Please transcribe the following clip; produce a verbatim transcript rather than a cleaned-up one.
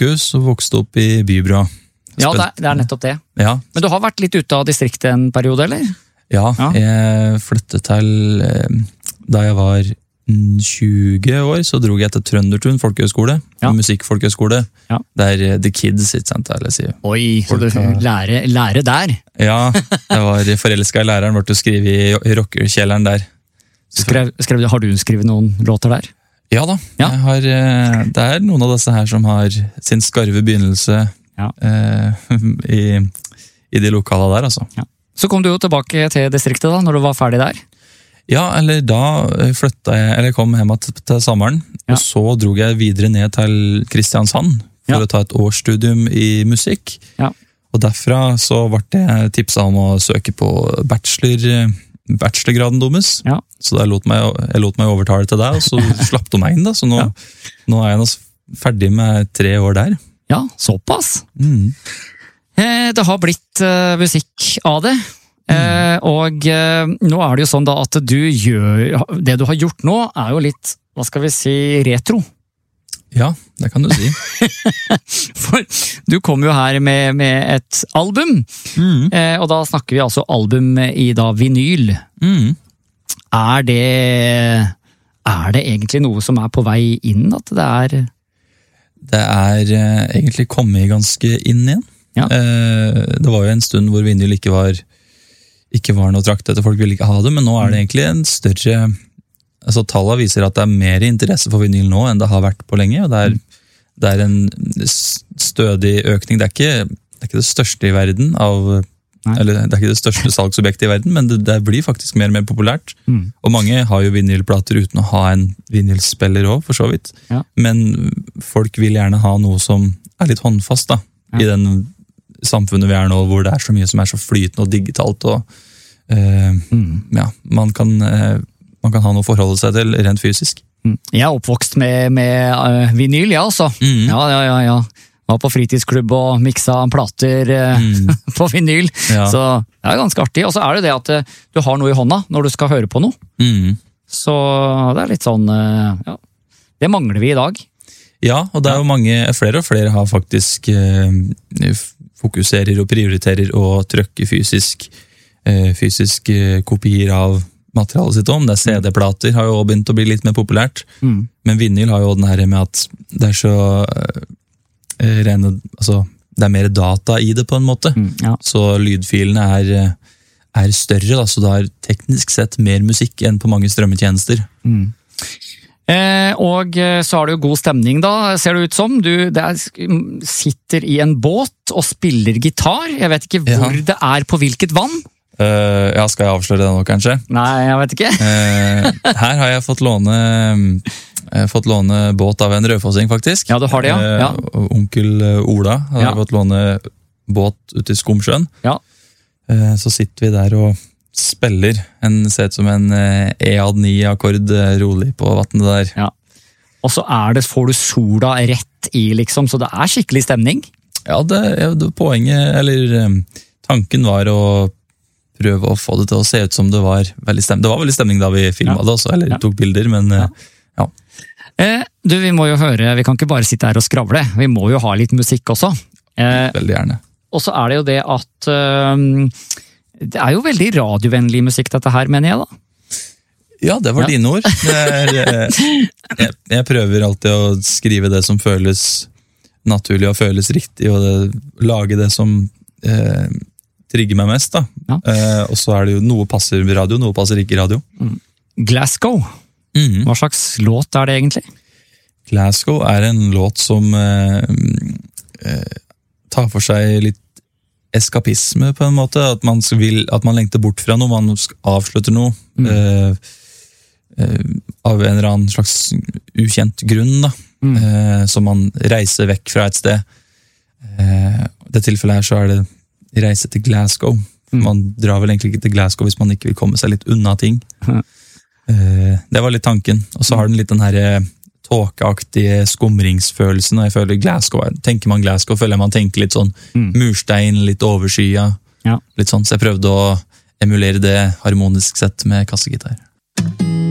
Folkehus og vokste opp i Bybro. Ja, det er, det er nettopp det. Ja. Men du har vært litt ute av distriktet en periode, eller? Ja, Ja. jeg flyttet til eh, da jeg var mm, tjue år, så drog jeg til Trøndertun folkehøgskole, Ja. musikkfolkehøgskole, Ja. der eh, The Kids, ikke sant, eller si. Oi, så du lærer, lærer der. Ja, jeg var forelsket i læreren, ble å skrive i, i rockerkjelleren der. Skrev, skrev, har du skrevet noen låter der? Ja da, Ja. Jeg har, eh, det er noen av disse her som har sin skarve begynnelse Ja. eh, i, i de lokale der, altså. Ja. Så kom du jo tilbake til distriktet da, når du var ferdig der. Ja, eller da flyttet jeg, eller kom hjem til, til sommeren, Ja. og så drog jeg videre ned til Kristiansand for Ja. å ta et årsstudium i musikk. Ja. Og derfra så ble jeg tipset om å søke på bachelor, bachelorgraden deres. Ja. Så da lot meg, jeg lot meg overtale til deg, og så slapp du meg inn da, så nå, Ja. nå er jeg nå ferdig med tre år der. Ja, såpass. Mm. Eh, Det har blitt eh, musikk av det. Eh, og eh, nå er det jo sånn da at du gjør det du har gjort nå, er jo litt, hva skal vi si, retro. Ja, det kan du si. For du kom jo her med, med et album, Mm. eh, og da snakker vi altså album i da vinyl. Mm. Er det, er det egentlig noe som er på vei inn? At det er Det er eh, egentlig kommet ganske inn igjen. Ja. Eh, det var jo en stund hvor vinyl ikke var, ikke var noe trakt etter, folk ville ikke ha det, men nå er det egentlig en større, altså tallene viser at det er mer interesse for vinyl nå enn det har vært på lenge, og det er, det er en s- stødig økning. Det er ikke det, er ikke det største i verden, av, Nei. eller det er ikke det største salgsobjektet i verden, men det, det blir faktisk mer og mer populært. Mm. Og mange har jo vinylplater uten å ha en vinylspiller også, for så vidt. Ja. Men folk vil gjerne ha noe som er litt håndfast da, i Ja. den samfunnet vi er nå, hvor det er så mye som er så flytende og digitalt, og eh, Mm. ja, man kan, eh, man kan ha noe å forholde seg til rent fysisk. Mm. Jeg er oppvokst med, med uh, vinyl, ja altså. Mm. Ja, ja, ja, ja. Var på fritidsklubb og miksa plater uh, Mm. på vinyl. Ja. Så det er ganske artig. Og så er det det at uh, du har noe i hånda når du skal høre på noe. Mm. Så det er litt sånn, uh, ja. Det mangler vi i dag. Ja, og det er jo mange, flere og flere har faktisk eh, fokuserer og prioriterer å trykke fysisk, eh, fysisk eh, kopier av materialet sitt om. Det er C D-plater har jo også begynt å bli litt mer populært, Mm. men vinyl har jo den her med at det er så eh, rene, altså det er mer data i det på en måte, Mm, ja. så lydfilene er, eh, er større, da, så det har teknisk sett mer musikk enn på mange strømmetjenester. Mm. Eh, og eh, så har du jo god stemning da, ser det ut som. Du det er, sitter i en båt og spiller gitar. Jeg vet ikke hvor Ja. det er, på hvilket vann. Eh, ja, skal jeg avsløre det nå, kanskje? Nei, jeg vet ikke. Eh, her har jeg fått låne, eh, fått låne båt av en rødfossing, faktisk. Ja, du har det, ja. Eh, Ja. og Onkel Ola har Ja. fått låne båt ute i Skomsjøen. Ja. Eh, så sitter vi der og spiller. En ser ut som en eh, E A D ni-akkord eh, rolig på vannet der. Ja. Og så er det, får du sola rett i, liksom, så det er skikkelig stemning. Ja, det, ja, det poenget, eller eh, tanken var å prøve å få det til å se ut som det var veldig stemning. Det var veldig stemning da vi filmet Ja. det også, eller Ja. tok bilder, men eh, ja. Eh, du, vi må jo høre, vi kan ikke bare sitte her og skravle, vi må jo ha litt musikk også. Eh, Veldig gjerne. og så er det jo det at eh, det er jo veldig radiovennlig musikk dette her, mener jeg da. Ja, det var Ja. dine ord. Det er, eh, jeg, jeg prøver alltid å skrive det som føles naturlig og føles riktig, og det, lage det som eh, trigger meg mest. Da. Ja. Eh, og så er det jo noe passer radio, noe passer ikke radio. Glasgow, Mhm. hva slags låt er det egentlig? Glasgow er en låt som eh, eh, tar for seg litt eskapisme, på en måte. At man, vil, at man lengter bort fra noe, man avslutter noe. Mm. Eh, eh, av en eller annen slags ukjent grunn, da. Mm. Eh, så man reiser vekk fra et sted. Eh, I det tilfellet her så er det reise til Glasgow. Mm. Man drar vel egentlig ikke til Glasgow hvis man ikke vil komme seg litt unna ting. Mhm. Eh, det var litt tanken. Og så har den litt den her tåkeaktige skumringsfølelsen, og jeg føler Glasgow, tenker man Glasgow, føler jeg man tenker litt sånn Mm. murstein, litt overskya, Ja. litt sånn, så jeg prøvde å emulere det harmonisk sett med kassegitar.